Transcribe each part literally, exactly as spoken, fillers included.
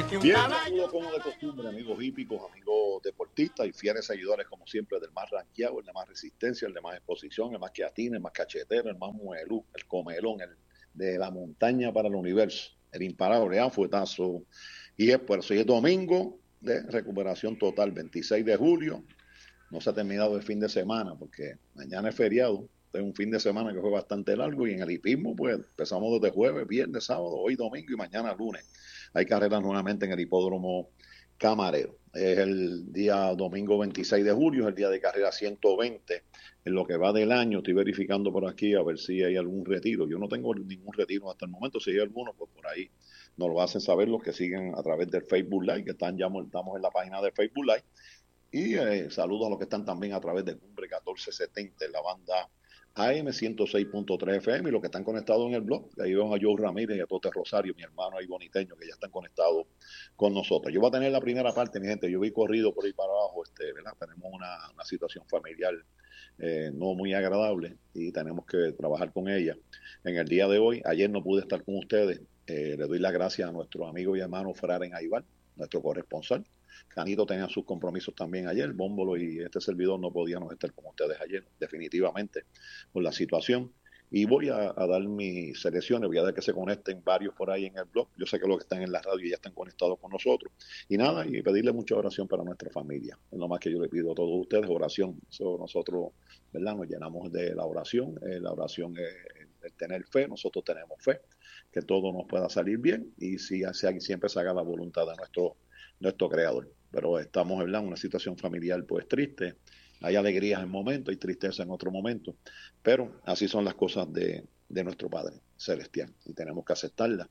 Bien, saludos como de costumbre, amigos hípicos, amigos deportistas y fieles seguidores, como siempre, del más ranqueado, el de más resistencia, el de más exposición, el más que atina, el más cachetero, el más muelú, el comelón, el de la montaña para el universo, el imparable afuetazo. Y es por eso, y es domingo de recuperación total, veintiséis de julio. No se ha terminado el fin de semana porque mañana es feriado. Es un fin de semana que fue bastante largo y en el hipismo pues empezamos desde jueves, viernes, sábado, hoy domingo y mañana lunes. Hay carreras nuevamente en el hipódromo Camarero. Es el día domingo veintiséis de julio, es el día de carrera ciento veinte. En lo que va del año, estoy verificando por aquí a ver si hay algún retiro. Yo no tengo ningún retiro hasta el momento. Si hay alguno, pues por ahí nos lo hacen saber los que siguen a través del Facebook Live, que están ya estamos en la página de Facebook Live. Y eh, saludos a los que están también a través de Cumbre catorce setenta en la banda A M ciento seis punto tres F M y los que están conectados en el blog. Ahí vemos a Joe Ramírez y a Tote Rosario, mi hermano ahí boniteño, que ya están conectados con nosotros. Yo voy a tener la primera parte, mi gente. Yo vi corrido por ahí para abajo, este, ¿verdad? Tenemos una, una situación familiar eh, no muy agradable y tenemos que trabajar con ella. En el día de hoy, ayer no pude estar con ustedes. Eh, le doy las gracias a nuestro amigo y hermano Fraren Aibar, nuestro corresponsal. Canito tenía sus compromisos también ayer, Bómbolo y este servidor no podíamos estar con ustedes ayer, definitivamente, por la situación. Y voy a, a dar mis selecciones, voy a dar que se conecten varios por ahí en el blog. Yo sé que los que están en la radio ya están conectados con nosotros. Y nada, y pedirle mucha oración para nuestra familia. Es lo más que yo le pido a todos ustedes, oración. Eso nosotros, ¿verdad? Nos llenamos de la oración. Eh, la oración es el tener fe, nosotros tenemos fe, que todo nos pueda salir bien y si, si siempre se haga la voluntad de nuestro nuestro creador. Pero estamos hablando de una situación familiar pues triste, hay alegrías en momentos y tristeza en otro momento, pero así son las cosas de, de nuestro Padre Celestial y tenemos que aceptarlas.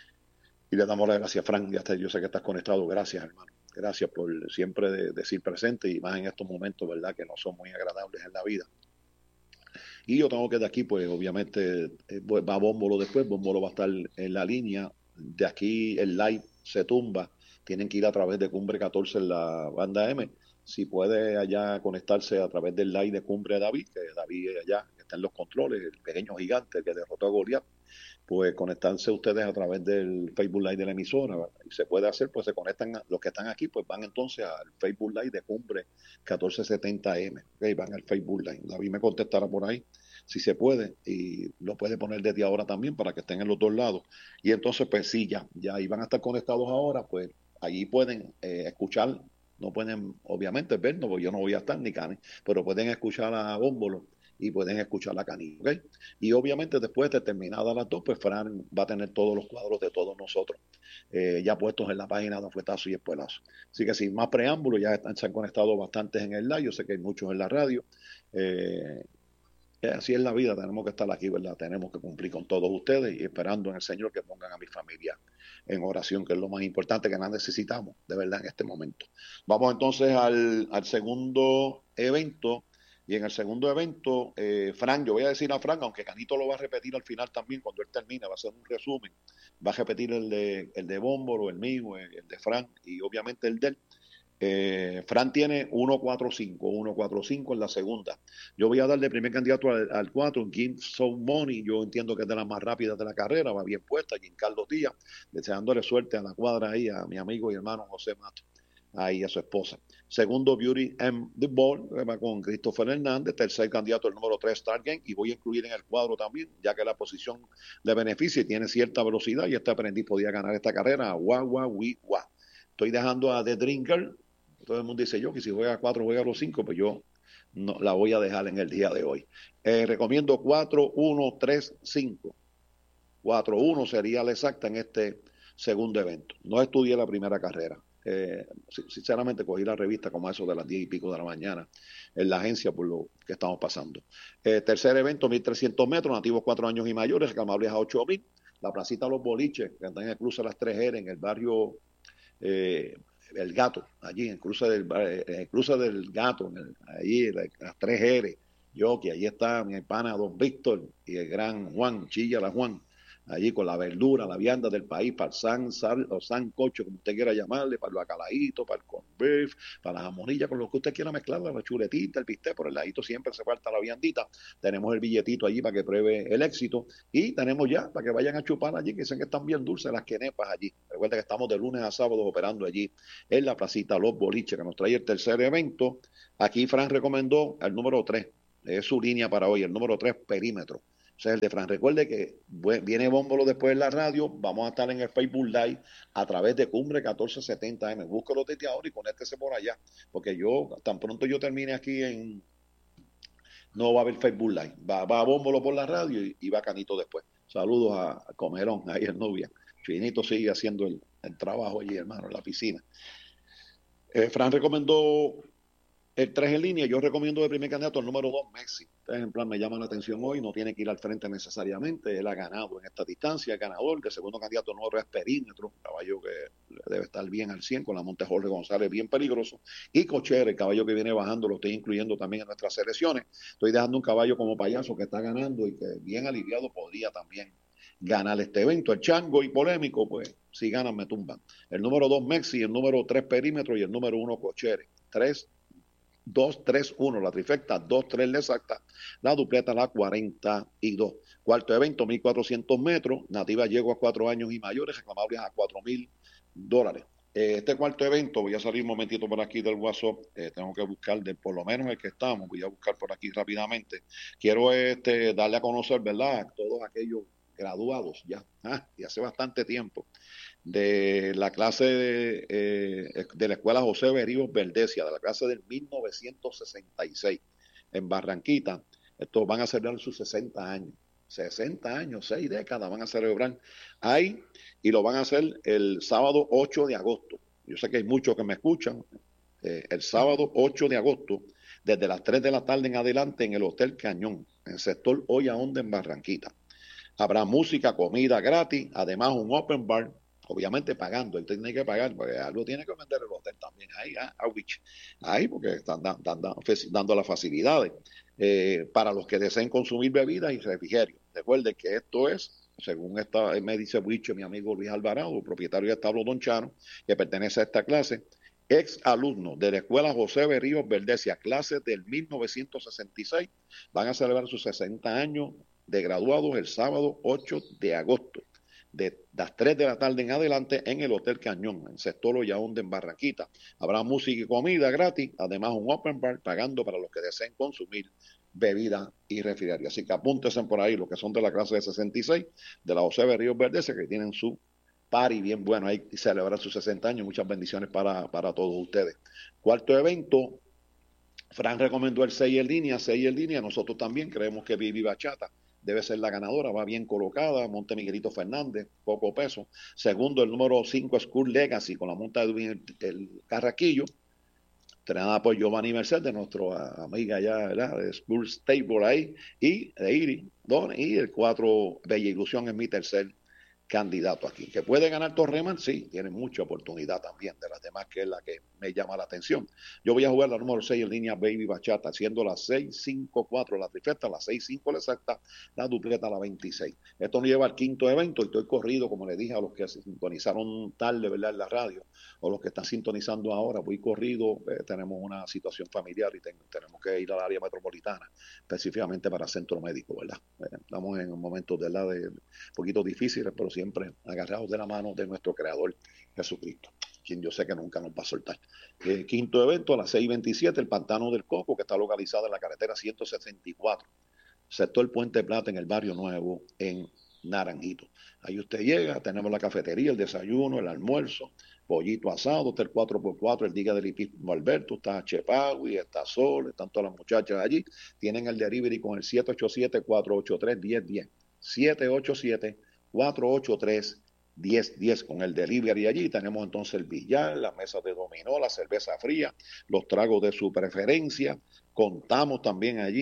Y le damos las gracias, Frank, ya está, yo sé que estás conectado, gracias hermano, gracias por siempre de, decir presente y más en estos momentos, ¿verdad? Que no son muy agradables en la vida. Y yo tengo que de aquí, pues obviamente eh, va Bómbolo después, Bómbolo va a estar en la línea, de aquí el live se tumba, tienen que ir a través de Cumbre catorce en la banda M. Si puede allá conectarse a través del live de Cumbre David, que David allá está en los controles, el pequeño gigante que derrotó a Goliat, pues conectarse ustedes a través del Facebook Live de la emisora, ¿verdad? Y se puede hacer, pues se conectan, los que están aquí, pues van entonces al Facebook Live de Cumbre catorce setenta M, okay, van al Facebook Live. David me contestará por ahí si se puede, y lo puede poner desde ahora también para que estén en los dos lados. Y entonces, pues sí, ya, ya ahí van a estar conectados ahora, pues allí pueden eh, escuchar, no pueden obviamente vernos, porque yo no voy a estar ni Cani, pero pueden escuchar a Bómbolo y pueden escuchar a Cani, ¿ok? Y obviamente después de terminadas las dos, pues Fran va a tener todos los cuadros de todos nosotros eh, ya puestos en la página de Fuetazo y Espuelazo. Así que sin más preámbulos, ya están, se han conectado bastantes en el live, yo sé que hay muchos en la radio. Eh, Así es la vida, tenemos que estar aquí, ¿verdad? Tenemos que cumplir con todos ustedes y esperando en el Señor que pongan a mi familia en oración, que es lo más importante que más necesitamos, de verdad, en este momento. Vamos entonces al, al segundo evento, y en el segundo evento, eh, Frank, yo voy a decir a Frank, aunque Canito lo va a repetir al final también, cuando él termine, va a hacer un resumen, va a repetir el de, el de Bómbolo, el mío, el, el de Frank, y obviamente el de él. Eh, Fran tiene uno cuatro cinco, uno cuatro cinco en la segunda. Yo voy a darle primer candidato al, al cuatro, en Give Some Money. Yo entiendo que es de las más rápidas de la carrera, va bien puesta. Giancarlo Díaz, deseándole suerte a la cuadra ahí, a mi amigo y hermano José Mato, ahí a su esposa. Segundo, Beauty and the Ball, va con Christopher Hernández. Tercer candidato, el número tres, Stargame. Y voy a incluir en el cuadro también, ya que la posición le beneficia y tiene cierta velocidad. Y este aprendiz podía ganar esta carrera, Guagua, Wigua. Estoy dejando a The Drinker. Todo el mundo dice yo que si juega cuatro, juega los cinco, pues yo no la voy a dejar en el día de hoy. Eh, recomiendo cuatro uno tres cinco. cuatro uno sería la exacta en este segundo evento. No estudié la primera carrera. Eh, sinceramente cogí la revista como a eso de las diez y pico de la mañana en la agencia por lo que estamos pasando. Eh, tercer evento, mil trescientos metros, nativos cuatro años y mayores, reclamables a ocho mil. La placita Los Boliches, que están en el cruce de las tres R, en el barrio... Eh, El Gato, allí en el cruce del, en el cruce del Gato, en el, allí las tres R, yo que allí está mi pana Don Víctor y el gran Juan, Chilla la Juan, allí con la verdura, la vianda del país, para el san, sal, o sancocho, como usted quiera llamarle, para el bacalaíto, para el corned beef, para la jamonilla, con lo que usted quiera mezclarla, la chuletita, el bistec, por el ladito siempre se falta la viandita. Tenemos el billetito allí para que pruebe el éxito y tenemos ya para que vayan a chupar allí, que dicen que están bien dulces las quenepas allí. Recuerda que estamos de lunes a sábado operando allí en la placita Los Boliches, que nos trae el tercer evento. Aquí Fran recomendó el número tres, es su línea para hoy, el número tres, Perímetro. O sea, el de Fran. Recuerde que viene Bómbolo después en la radio. Vamos a estar en el Facebook Live a través de Cumbre catorce setenta eme. Búscalo desde ahora y conéctese por allá. Porque yo, tan pronto yo termine aquí en... No va a haber Facebook Live. Va, va a Bómbolo por la radio y, y va Canito después. Saludos a, a Comerón, ahí en Novia. Chinito sigue haciendo el, el trabajo allí, hermano, en la piscina. Eh, Fran recomendó el tres en línea. Yo recomiendo de primer candidato el número dos, Messi. Este ejemplar me llama la atención hoy, no tiene que ir al frente necesariamente, él ha ganado en esta distancia, el ganador. De segundo candidato el número es Perímetro, caballo que debe estar bien al cien, con la Monte Jorge González bien peligroso, y Cocher, el caballo que viene bajando, lo estoy incluyendo también en nuestras selecciones. Estoy dejando un caballo como Payaso que está ganando y que bien aliviado podría también ganar este evento. El Chango y Polémico, pues si ganan me tumban. El número dos, Messi, el número tres, Perímetro, y el número uno, Cocher. tres dos tres uno, la trifecta, dos tres la exacta, la dupleta la cuarenta y dos. Cuarto evento, mil cuatrocientos metros, nativa llegó a cuatro años y mayores, reclamables a cuatro mil dólares. Eh, este cuarto evento, voy a salir un momentito por aquí del WhatsApp, eh, tengo que buscar de por lo menos el que estamos, voy a buscar por aquí rápidamente. Quiero este, darle a conocer, ¿verdad?, a todos aquellos graduados ya, ah, y hace bastante tiempo, de la clase de, eh, de la escuela José Berríos Verdecia, de la clase del mil novecientos sesenta y seis, en Barranquita. Estos van a celebrar sus sesenta años. sesenta años, seis décadas van a celebrar ahí, y lo van a hacer el sábado ocho de agosto. Yo sé que hay muchos que me escuchan. Eh, el sábado ocho de agosto, desde las tres de la tarde en adelante, en el Hotel Cañón, en el sector Olla Honda, en Barranquita. Habrá música, comida gratis, además un open bar, obviamente pagando. Él tiene que pagar, porque algo tiene que vender el hotel también ahí, ¿eh? Ahí, porque están dan, dan, dan, dando las facilidades eh, para los que deseen consumir bebidas y refrigerios. Recuerden que esto es, según esta, me dice Wicho, mi amigo Luis Alvarado, propietario de Establo Don Chano, que pertenece a esta clase, ex alumno de la escuela José Berríos Verdecia, clase del mil novecientos sesenta y seis, van a celebrar sus sesenta años de graduados el sábado ocho de agosto, de las tres de la tarde en adelante, en el Hotel Cañón, en sector Ollaonde, en Barranquita. Habrá música y comida gratis, además un open bar, pagando para los que deseen consumir bebida y refrigerio. Así que apúntense por ahí los que son de la clase de sesenta y seis, de la José Berríos Verdecia, que tienen su party bien bueno ahí y celebrar sus sesenta años. Muchas bendiciones para, para todos ustedes. Cuarto evento, Fran recomendó el seis en línea, seis en línea. Nosotros también creemos que Vivi Bachata debe ser la ganadora, va bien colocada, monte Miguelito Fernández, poco peso. Segundo, el número cinco, School Legacy, con la monta de el, el Carraquillo, entrenada por Giovanni Mercedes, nuestra amiga ya, ¿verdad?, de School Stable ahí, y de Iri, Don, y el cuatro, Bella Ilusión, es mi tercer candidato aquí. ¿Que puede ganar Torreman? Sí, tiene mucha oportunidad también, de las demás, que es la que me llama la atención. Yo voy a jugar la número seis en línea, Baby Bachata, siendo la seis cinco cuatro la trifecta, la seis cinco la exacta, la dupleta la veintiséis. Esto nos lleva al quinto evento, y estoy corrido, como les dije a los que se sintonizaron tarde, ¿verdad?, en la radio, o los que están sintonizando ahora, voy corrido. Eh, tenemos una situación familiar y ten, tenemos que ir al área metropolitana, específicamente para centro médico, ¿verdad? Eh, estamos en momentos de, de un poquito difíciles, pero siempre agarrados de la mano de nuestro Creador Jesucristo, quien yo sé que nunca nos va a soltar. El quinto evento, a las seis veintisiete, el Pantano del Coco, que está localizado en la carretera ciento sesenta y cuatro, sector Puente Plata, en el Barrio Nuevo, en Naranjito. Ahí usted llega, tenemos la cafetería, el desayuno, el almuerzo, pollito asado, está el cuatro por cuatro, el Diga del Hipismo Alberto, está Chepagui, está Sol, están todas las muchachas allí. Tienen el delivery con el siete ocho siete, cuatro ocho tres, uno cero uno cero, siete ocho siete, cuatro ocho tres, uno cero uno cero, con el delivery allí. Tenemos entonces el billar, las mesas de dominó, la cerveza fría, los tragos de su preferencia. Contamos también allí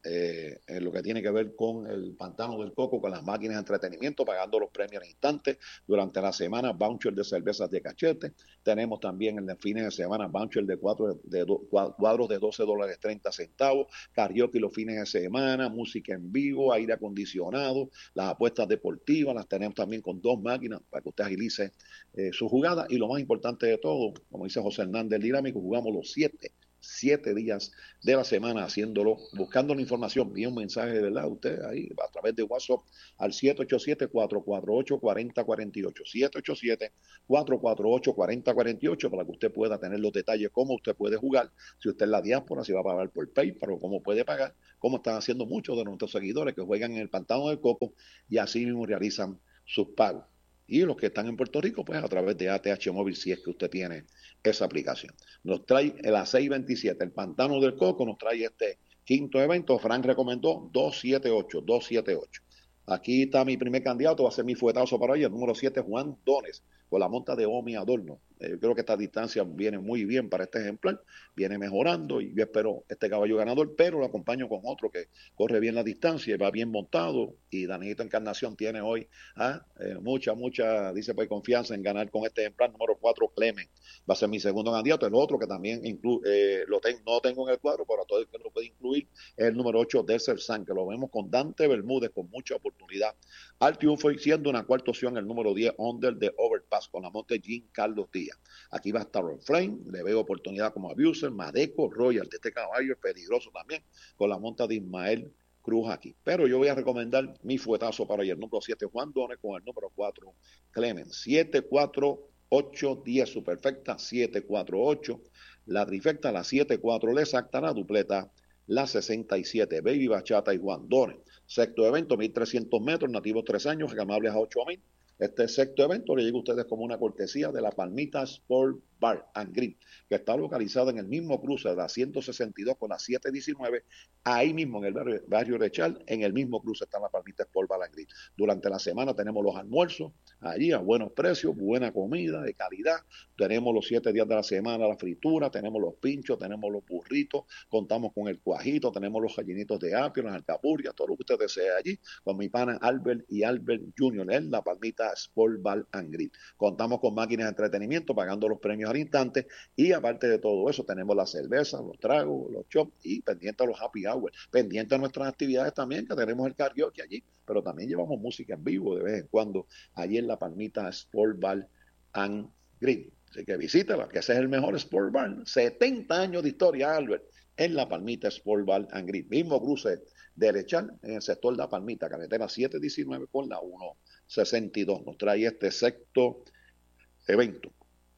eh, en lo que tiene que ver con el Pantano del Coco, con las máquinas de entretenimiento, pagando los premios en instantes. Durante la semana, voucher de cervezas de cachete. Tenemos también en los fines de semana, voucher de, cuatro, de do, cuadros de doce dólares treinta centavos, karaoke los fines de semana, música en vivo, aire acondicionado, las apuestas deportivas, las tenemos también con dos máquinas para que usted agilice eh, su jugada. Y lo más importante de todo, como dice José Hernández Dinámico, jugamos los siete siete días de la semana haciéndolo, buscando la información. Envíe un mensaje de verdad usted ahí a través de WhatsApp al siete ocho siete, cuatro cuatro ocho, cuatro cero cuatro ocho, siete ocho siete, cuatro cuatro ocho, cuatro cero cuatro ocho, para que usted pueda tener los detalles, cómo usted puede jugar, si usted es la diáspora, si va a pagar por PayPal o cómo puede pagar, como están haciendo muchos de nuestros seguidores que juegan en el Pantano del Coco y así mismo realizan sus pagos. Y los que están en Puerto Rico, pues a través de A T H Móvil, si es que usted tiene esa aplicación. Nos trae el seis veintisiete, el Pantano del Coco, nos trae este quinto evento. Frank recomendó dos siete ocho, dos siete ocho. Aquí está mi primer candidato, va a ser mi fuetazo para hoy, el número siete, Juan Dones, con la monta de Omi Adorno. Eh, yo creo que esta distancia viene muy bien para este ejemplar, viene mejorando y yo espero este caballo ganador, pero lo acompaño con otro que corre bien la distancia y va bien montado. Y Danielito Encarnación tiene hoy ¿ah? eh, mucha, mucha, dice pues confianza en ganar con este ejemplar número cuatro, Clemen. Va a ser mi segundo candidato. El otro que también inclu eh, lo ten no tengo en el cuadro, pero todo el que lo puede incluir es el número ocho, Desert Sun, que lo vemos con Dante Bermúdez con mucha oportunidad al triunfo y siendo una cuarta opción el número diez, Under de Overpass, con la monte Jean Carlos Díaz. Aquí va a estar Flame, le veo oportunidad como Abuser, Madeco, Royal, de este caballo es peligroso también, con la monta de Ismael Cruz aquí. Pero yo voy a recomendar mi fuetazo para hoy, el número siete, Juan Dones, con el número cuatro, Clemens. siete, cuatro, ocho, diez, su perfecta, siete, cuatro, ocho, la trifecta, la siete, cuatro, la exacta, la dupleta, la sesenta y siete, Baby Bachata y Juan Dones. Sexto evento, mil trescientos metros, nativos tres años, reclamables a ocho mil. Este sexto evento le llega a ustedes como una cortesía de la Palmita Sport Bar and Grill, que está localizada en el mismo cruce de la ciento sesenta y dos con la setecientos diecinueve, ahí mismo en el barrio, barrio Rechal, en el mismo cruce está la Palmita Sport Bar and Grill. Durante la semana tenemos los almuerzos allí a buenos precios, buena comida de calidad, tenemos los siete días de la semana la fritura, tenemos los pinchos, tenemos los burritos, contamos con el cuajito, tenemos los gallinitos de apio, las alcapurrias, todo lo que usted desee allí, con mi pana Albert y Albert junior en la Palmita Sport Bar and Grill. Contamos con máquinas de entretenimiento, pagando los premios al instante, y aparte de todo eso, tenemos la cerveza, los tragos, los chops, y pendiente a los happy hour, pendiente a nuestras actividades también, que tenemos el karaoke allí, pero también llevamos música en vivo de vez en cuando, allí en la Palmita Sport Bar and Grill. Así que visítala, que ese es el mejor Sport Bar, setenta años de historia, Albert, en la Palmita Sport Bar and Grill, mismo cruce de Lechal, en el sector de la Palmita, carretera setecientos diecinueve con la ciento sesenta y dos. Nos trae este sexto evento.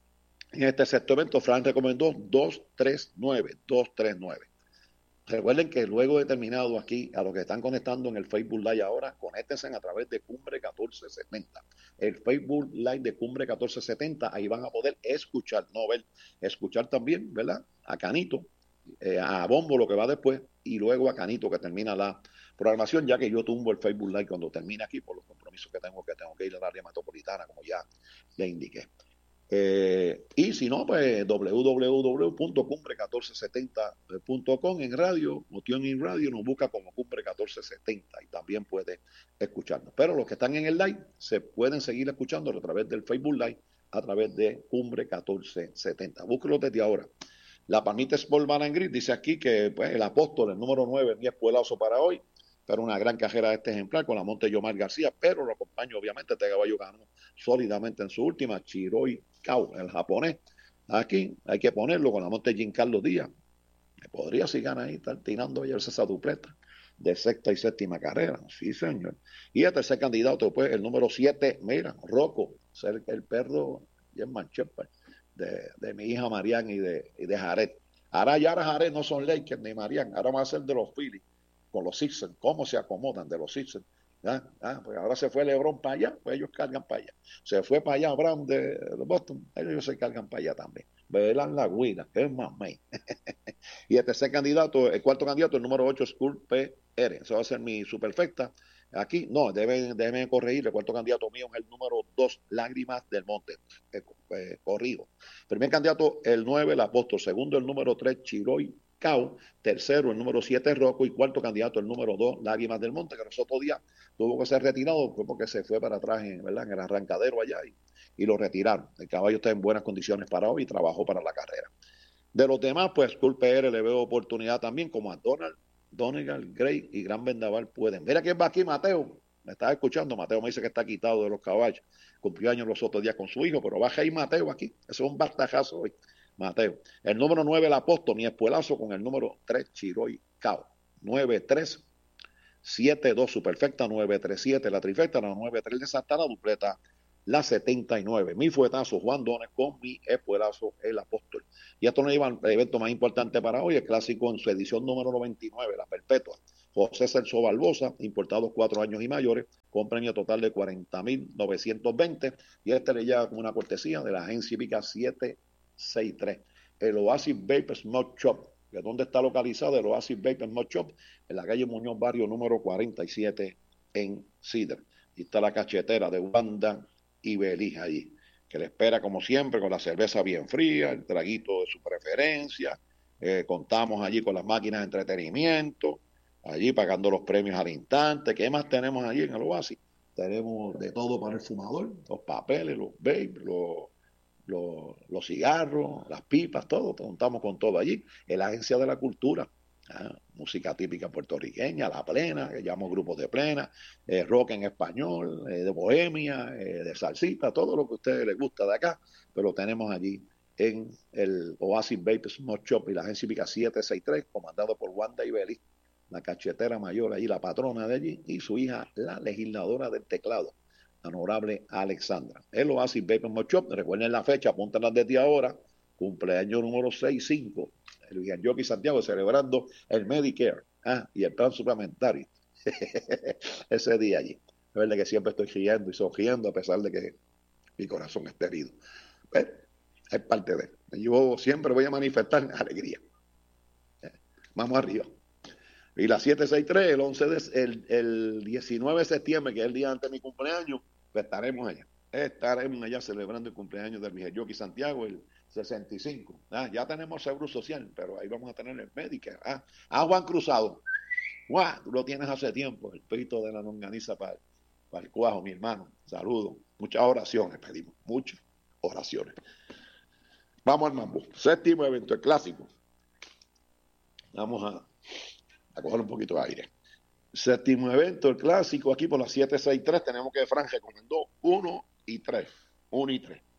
En este sexto evento, Frank recomendó dos tres nueve, dos tres nueve. Recuerden que luego he terminado aquí, a los que están conectando en el Facebook Live ahora, conéctense a través de Cumbre catorce setenta. El Facebook Live de Cumbre catorce setenta, ahí van a poder escuchar, no ver, escuchar también, ¿verdad? A Canito, eh, a Bombo lo que va después, y luego a Canito que termina la programación, ya que yo tumbo el Facebook Live cuando termine aquí por los compromisos que tengo, que tengo que ir al área metropolitana, como ya le indiqué. Eh, y si no, pues w w w punto cumbre catorce setenta punto com en radio, Motion en radio, nos busca como Cumbre catorce setenta y también puede escucharnos. Pero los que están en el live se pueden seguir escuchando a través del Facebook Live, a través de Cumbre catorce setenta. Búsquelo desde ahora. La Palmita Sport Bar and Grill dice aquí que pues, el apóstol, el número nueve, mi espuelazo para hoy, pero una gran cajera de este ejemplar con la monte Yomar García, pero lo acompaña obviamente, este caballo ganó sólidamente en su última, Chiroi Kao, el japonés. Aquí hay que ponerlo con la monte Giancarlo Díaz. Me podría, si gana ahí, estar tirando ayer esa dupleta de sexta y séptima carrera. Sí, señor. Y el tercer candidato, pues, el número siete, mira, Rocco, el perro Jen Manchepa, de, de mi hija Marian y de, y de Jared. Ahora ya Jared no son Lakers ni Marian, ahora va a ser de los Phillies, con los Sixers, cómo se acomodan de los Sixers. ¿Ah? Ah, pues ahora se fue LeBron para allá, pues ellos cargan para allá. Se fue para allá Brown de, de Boston, ellos se cargan para allá también. Velan la Guina, que es más May. Y el tercer candidato, el cuarto candidato, el número ocho, Skull P R. Eso va a ser mi superfecta. Aquí, no, deben, deben corregir. El cuarto candidato mío es el número dos, Lágrimas del Monte. Eh, eh, corrido. Primer candidato, el nueve, el Apóstol. Segundo, el número tres, Chiroi Cao, tercero el número siete Rocco y cuarto candidato el número dos Lágrimas del Monte, que los otros días tuvo que ser retirado fue porque se fue para atrás en, ¿verdad? En el arrancadero allá y, y lo retiraron. El caballo está en buenas condiciones para hoy y trabajó para la carrera. De los demás, pues Cool P R le veo oportunidad también, como a Donald, Donegal, Gray y Gran Vendaval pueden. Mira quién va aquí, Mateo. Me estaba escuchando, Mateo me dice que está quitado de los caballos. Cumplió años los otros días con su hijo, pero baja ahí Mateo aquí. Eso es un bastajazo hoy. Mateo. El número nueve, el Apóstol, mi espuelazo con el número tres, Chiroy Cao. nueve tres siete dos, su perfecta, nueve tres siete, la trifecta, la nueve tres de Santana, dupleta, la setenta y nueve. Mi fuetazo, Juan Dones, con mi espuelazo, el Apóstol. Y esto nos lleva al evento más importante para hoy, el clásico en su edición número noventa y nueve, la Perpetua. José Celso Barbosa, importados cuatro años y mayores, con premio total de cuarenta mil novecientos veinte. Y este le lleva con una cortesía de la agencia hípica siete seis tres. El Oasis Vape Smoke Shop, que dónde está localizado el Oasis Vape Smoke Shop, en la calle Muñoz Barrio número cuarenta y siete en Cedar. Y está la cachetera de Wanda y Belija allí, que le espera como siempre con la cerveza bien fría, el traguito de su preferencia. Eh, contamos allí con las máquinas de entretenimiento, allí pagando los premios al instante. ¿Qué más tenemos allí en el Oasis? Tenemos de todo para el fumador, los papeles, los vape, los Los, los cigarros, las pipas, todo, contamos con todo allí. En la Agencia de la Cultura, ah, música típica puertorriqueña, la plena, que llamamos grupos de plena, eh, rock en español, eh, de bohemia, eh, de salsita, todo lo que a ustedes les gusta de acá, pero lo tenemos allí en el Oasis Vape Smoke Shop y la Agencia Hípica siete seis tres, comandado por Wanda Ibeli, la cachetera mayor allí, la patrona de allí, y su hija, la legisladora del teclado, honorable Alexandra. El Oasis Vape Smoke Shop, recuerden la fecha, apúntenla desde ahora, cumpleaños número sesenta y cinco, el Jockey Santiago celebrando el Medicare ah, y el plan suplementario ese día allí. Es verdad que siempre estoy riendo y sonriendo a pesar de que mi corazón esté herido. Pero es parte de él. Yo siempre voy a manifestar alegría. Vamos arriba. Y la siete seis tres, el, once de, el, el diecinueve de septiembre, que es el día antes de mi cumpleaños, pues estaremos allá. Estaremos allá celebrando el cumpleaños del Jockey Santiago, el sesenta y cinco. Ah, ya tenemos seguro social, pero ahí vamos a tener el Medicare. Ah, ah Juan Cruzado. Juan, tú lo tienes hace tiempo, el pito de la longaniza para, para el cuajo, mi hermano. Saludos. Muchas oraciones pedimos, muchas oraciones. Vamos al mambo. Séptimo evento, el clásico. Vamos a a coger un poquito de aire. Séptimo evento, el clásico, aquí por las siete seis tres, tenemos que Fran recomendó uno y tres. uno y tres.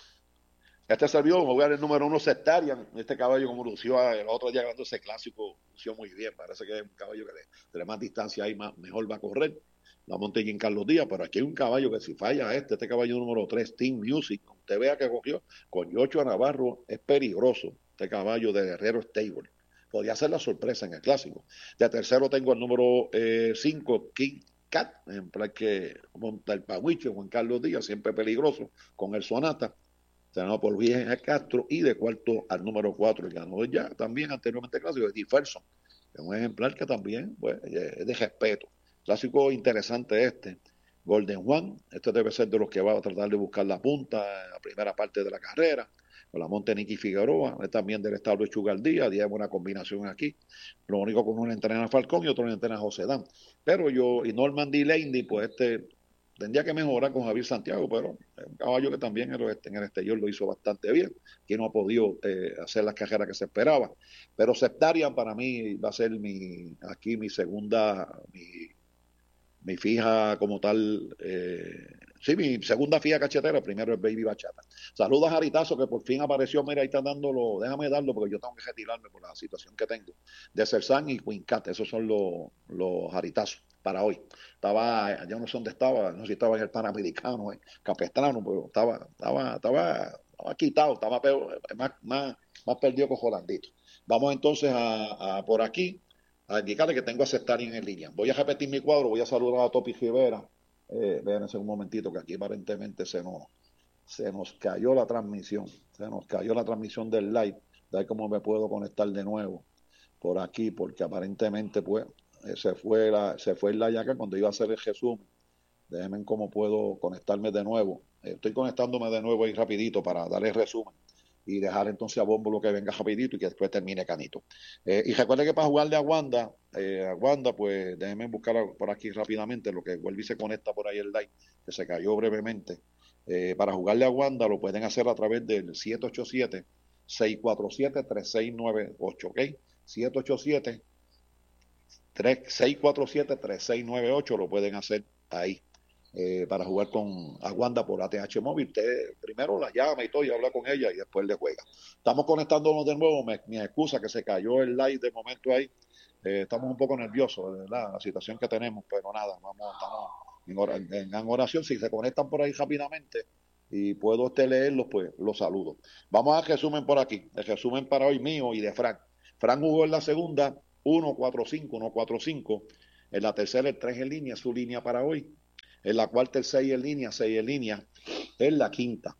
Este salió a jugar el número uno Sectarian. Este caballo, como lució el otro día ganando ese clásico, lució muy bien. Parece que es un caballo que de, de más distancia ahí más, mejor va a correr. La monte en Carlos Díaz, pero aquí hay un caballo que si falla este, este caballo número tres, Team Music, usted vea que cogió con Yocho Navarro, es peligroso. Este caballo de Guerrero Stable. Podría ser la sorpresa en el clásico. De tercero tengo el número cinco, eh, King Cat, en plan que monta el Pahuicho, Juan Carlos Díaz, siempre peligroso, con el Sonata, entrenado por Luis Castro, y de cuarto al número cuatro, el ganador ya también anteriormente clásico, de Differson, es un ejemplar que también pues, es de respeto. Clásico interesante este. Golden Juan, este debe ser de los que va a tratar de buscar la punta en la primera parte de la carrera. Con la monte Nicky Figueroa, es también del establo de Chugal Díaz, hay una combinación aquí. Lo único con uno entrena Falcón y otro entrena José Dan. Pero yo, y Norman D. Landy, pues este tendría que mejorar con Javier Santiago, pero es un caballo que también en el, en el exterior lo hizo bastante bien, que no ha podido eh, hacer las carreras que se esperaba. Pero Septarian para mí va a ser mi, aquí mi segunda, mi, mi fija como tal, eh, sí, mi segunda fija cachetera, primero es Baby Bachata. Saludos a Jaritazo, que por fin apareció, mira, ahí está dándolo, déjame darlo porque yo tengo que retirarme por la situación que tengo, de Cersán y Quincat, esos son los, los Jaritazos para hoy. Estaba, ya no sé dónde estaba, no sé si estaba en el Panamericano, eh, Capestrano, pero estaba, estaba, estaba, estaba quitado, estaba peor, más, más, más perdido que Jolandito. Vamos entonces a, a por aquí, a indicarle que tengo a Septarian en línea. Voy a repetir mi cuadro, voy a saludar a Topi Rivera. Eh, véanse un momentito que aquí aparentemente se nos, se nos cayó la transmisión, se nos cayó la transmisión del live, de ahí cómo me puedo conectar de nuevo por aquí, porque aparentemente pues eh, se fue la, se fue el live acá cuando iba a hacer el resumen. Déjenme cómo puedo conectarme de nuevo. Eh, estoy conectándome de nuevo ahí rapidito para dar el resumen y dejar entonces a Bómbolo que venga rapidito y que después termine Canito. Eh, y recuerde que para jugarle a Wanda, eh, a Wanda, pues déjenme buscar por aquí rápidamente lo que vuelve y se conecta por ahí el live, que se cayó brevemente. Eh, para jugarle a Wanda lo pueden hacer a través del siete ocho siete, seis cuatro siete, tres seis nueve ocho, ¿ok? siete ocho siete, seis cuatro siete, tres seis nueve ocho lo pueden hacer ahí. Eh, para jugar con Aguanda por A T H Móvil. Usted primero la llama y todo y habla con ella y después le juega. Estamos conectándonos de nuevo, me, mi excusa que se cayó el live de momento ahí. Eh, estamos un poco nerviosos, ¿verdad? La situación que tenemos, pero nada, vamos, estamos en, or en, en oración. Si se conectan por ahí rápidamente y puedo usted leerlos, pues los saludo. Vamos al resumen por aquí, el resumen para hoy mío y de Frank. Frank jugó en la segunda, uno cuatro cinco, uno cuatro cinco. En la tercera, el tres en línea, su línea para hoy. En la cuarta el seis en línea, seis en línea. En la quinta,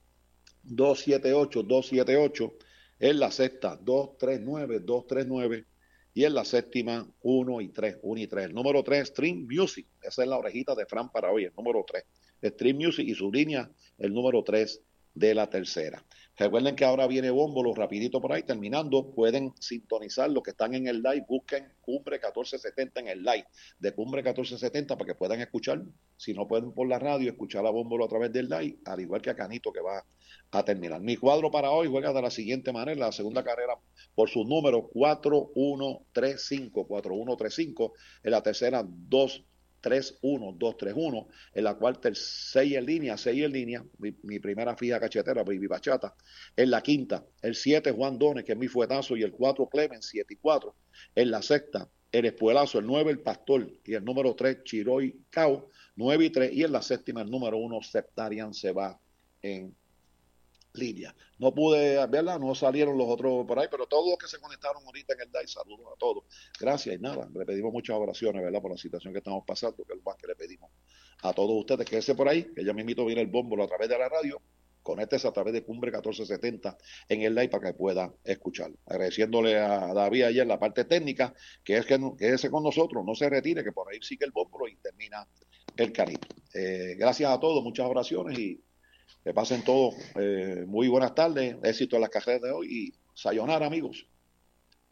dos siete ocho, dos siete ocho. En la sexta, dos tres nueve, dos tres nueve. Y en la séptima, uno y tres, uno y tres. El número tres, Stream Music. Esa es la orejita de Fran para hoy, el número tres. Stream Music y su línea, el número tres de la tercera. Recuerden que ahora viene Bómbolo rapidito por ahí, terminando. Pueden sintonizar los que están en el live. Busquen Cumbre catorce setenta en el live de Cumbre catorce setenta para que puedan escuchar. Si no pueden por la radio, escuchar a Bómbolo a través del live, al igual que a Canito que va a terminar. Mi cuadro para hoy juega de la siguiente manera. La segunda carrera por sus números cuatro uno tres cinco, cuatro uno tres cinco. En la tercera, dos tres uno, dos tres uno. En la cuarta, el seis en línea, seis en línea, mi, mi primera fija cachetera, Baby Bachata. En la quinta, el siete, Juan Dones, que es mi fuetazo, y el cuatro, Clemens, siete y cuatro. En la sexta, el espuelazo, el nueve, el Pastor, y el número tres, Chiroy Cao, nueve y tres. Y en la séptima, el número uno, Septarian, se va en línea. No pude verla, no salieron los otros por ahí, pero todos los que se conectaron ahorita en el D A I, saludos a todos. Gracias y nada, le pedimos muchas oraciones, ¿verdad? Por la situación que estamos pasando, que es lo más que le pedimos a todos ustedes. Quédese por ahí, que ya mismito viene el Bómbolo a través de la radio. Conéctese a través de Cumbre catorce setenta en el live para que pueda escuchar. Agradeciéndole a David ayer la parte técnica, que es que quédese con nosotros, no se retire, que por ahí sigue el Bómbolo y termina el Canito. Eh, gracias a todos, muchas oraciones y que pasen todos eh, muy buenas tardes, éxito en las carreras de hoy y sayonara, amigos.